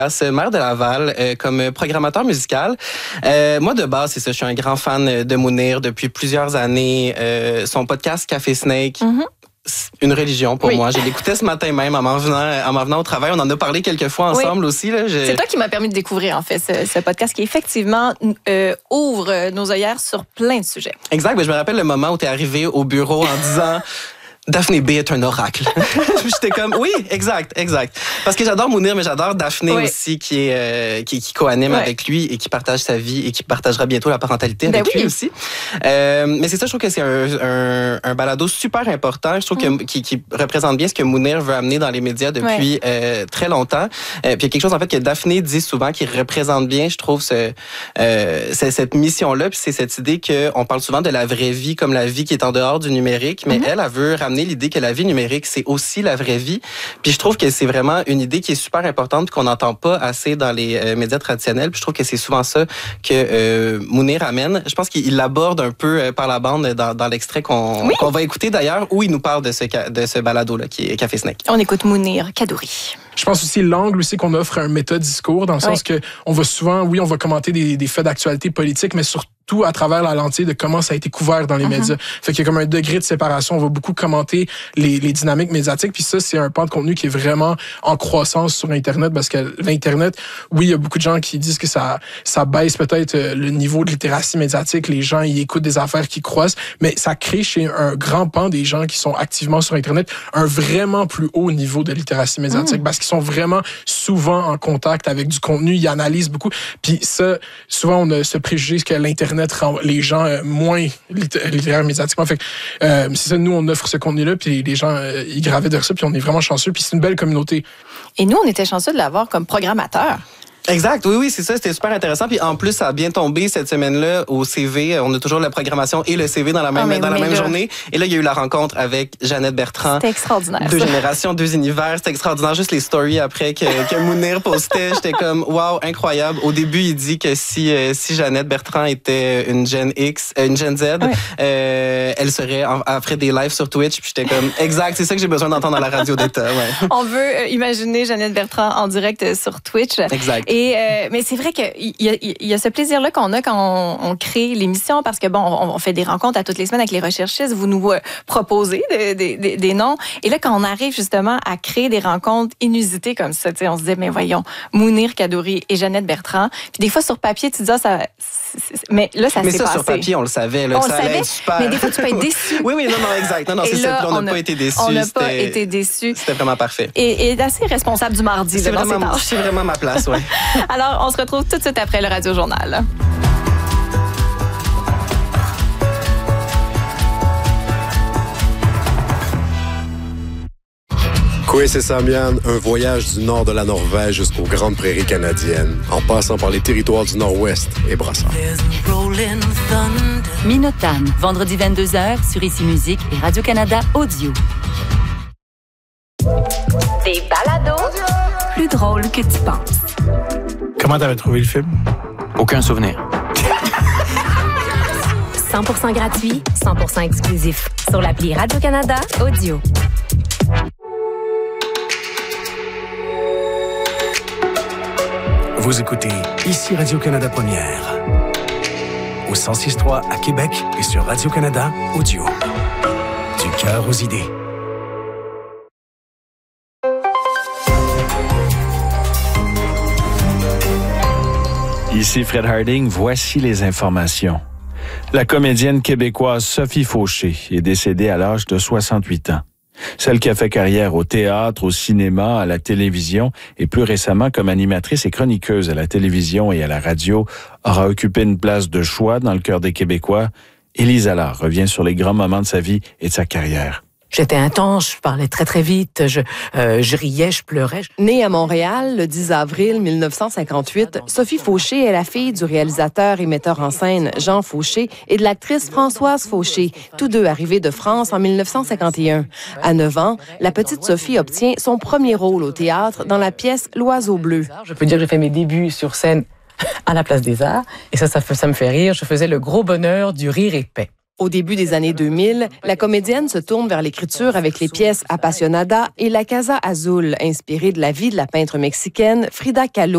Maire de Laval, comme programmateur musical. Moi, de base, c'est ça, je suis un grand fan de Mounir depuis plusieurs années. Son podcast Café Snake, une religion pour moi. Je l'écoutais ce matin même en m'en venant au travail. On en a parlé quelques fois ensemble aussi. Là. C'est toi qui m'as permis de découvrir, en fait, ce podcast qui, effectivement, ouvre nos œillères sur plein de sujets. Exact. Je me rappelle le moment où tu es arrivé au bureau en disant... Daphné B est un oracle. J'étais comme, oui, exact. Parce que j'adore Mounir, mais j'adore Daphné aussi, qui co-anime avec lui et qui partage sa vie et qui partagera bientôt la parentalité avec lui aussi. Mais c'est ça, je trouve que c'est un balado super important. Je trouve qui représente bien ce que Mounir veut amener dans les médias depuis très longtemps. Puis il y a quelque chose, en fait, que Daphné dit souvent qui représente bien, je trouve, cette mission-là. Puis c'est cette idée qu'on parle souvent de la vraie vie comme la vie qui est en dehors du numérique, mais elle veut ramener l'idée que la vie numérique, c'est aussi la vraie vie. Puis je trouve que c'est vraiment une idée qui est super importante qu'on n'entend pas assez dans les médias traditionnels. Puis je trouve que c'est souvent ça que Mounir amène. Je pense qu'il l'aborde un peu par la bande dans l'extrait qu'on va écouter d'ailleurs, où il nous parle de ce balado-là qui est Café Snake. On écoute Mounir Kadouri. Je pense aussi l'angle aussi qu'on offre un méta-discours, dans le sens que on va souvent, on va commenter des faits d'actualité politique, mais surtout à travers la lentille de comment ça a été couvert dans les médias. Fait qu'il y a comme un degré de séparation. On va beaucoup commenter les dynamiques médiatiques. Puis ça, c'est un pan de contenu qui est vraiment en croissance sur Internet, parce que l'Internet, oui, il y a beaucoup de gens qui disent que ça baisse peut-être le niveau de littératie médiatique. Les gens, ils écoutent des affaires qui croissent, mais ça crée chez un grand pan des gens qui sont activement sur Internet un vraiment plus haut niveau de littératie médiatique, parce qu'ils sont vraiment souvent en contact avec du contenu, ils analysent beaucoup. Puis ça, souvent, on a ce préjugé que l'Internet rend les gens moins littéraires médiatiquement. Fait que c'est ça, nous, on offre ce contenu-là, puis les gens, ils gravitent vers ça, puis on est vraiment chanceux, puis c'est une belle communauté. Et nous, on était chanceux de l'avoir comme programmateur. Exact, oui, c'est ça, c'était super intéressant. Puis en plus, ça a bien tombé cette semaine-là au CV. On a toujours la programmation et le CV dans la même journée. Et là, il y a eu la rencontre avec Jeannette Bertrand. C'était extraordinaire. 2 générations, 2 univers. C'était extraordinaire. Juste les stories après que Mounir postait, j'étais comme, wow, incroyable. Au début, il dit que si Jeannette Bertrand était une Gen X, une Gen Z, elle serait après des lives sur Twitch. Puis j'étais comme, exact, c'est ça que j'ai besoin d'entendre dans la radio d'État. On veut imaginer Jeannette Bertrand en direct sur Twitch. Exact. Mais c'est vrai qu'il y a ce plaisir-là qu'on a quand on crée l'émission, parce que on fait des rencontres à toutes les semaines avec les recherchistes, vous nous proposez des noms, et là quand on arrive justement à créer des rencontres inusitées comme ça, on se dit mais voyons, Mounir Kadouri et Jeannette Bertrand, puis des fois sur papier tu te dis mais là ça s'est passé. Mais ça sur papier on le savait, là, on que ça le savait, allait être super. Mais des fois tu peux être déçu. oui, non, exact. Non, c'est ça. On n'a pas été déçus. On n'a pas été déçus. C'était vraiment parfait. Et assez responsable du mardi. C'est vraiment ma place, ouais. Alors, on se retrouve tout de suite après le Radio Journal. Kwesi Samian, un voyage du nord de la Norvège jusqu'aux grandes prairies canadiennes, en passant par les territoires du Nord-Ouest et Brassard. Minotamme, vendredi 22h sur Ici Musique et Radio-Canada Audio. Des balados Plus drôle que tu penses. Comment t'avais trouvé le film? Aucun souvenir. 100% gratuit, 100% exclusif. Sur l'appli Radio-Canada Audio. Vous écoutez Ici Radio-Canada Première. Au 106.3 à Québec et sur Radio-Canada Audio. Du cœur aux idées. Ici Fred Harding, voici les informations. La comédienne québécoise Sophie Fauché est décédée à l'âge de 68 ans. Celle qui a fait carrière au théâtre, au cinéma, à la télévision et plus récemment comme animatrice et chroniqueuse à la télévision et à la radio aura occupé une place de choix dans le cœur des Québécois. Élise Allard revient sur les grands moments de sa vie et de sa carrière. J'étais intense, je parlais très, très vite, je riais, je pleurais. Née à Montréal le 10 avril 1958, Sophie Fauché est la fille du réalisateur et metteur en scène Jean Fauché et de l'actrice Françoise Fauché, tous deux arrivés de France en 1951. À 9 ans, la petite Sophie obtient son premier rôle au théâtre dans la pièce L'Oiseau bleu. Je peux dire que j'ai fait mes débuts sur scène à la Place des Arts, et ça me fait rire. Je faisais le gros bonheur du rire épais. Au début des années 2000, la comédienne se tourne vers l'écriture avec les pièces Apasionada et La Casa Azul, inspirées de la vie de la peintre mexicaine Frida Kahlo.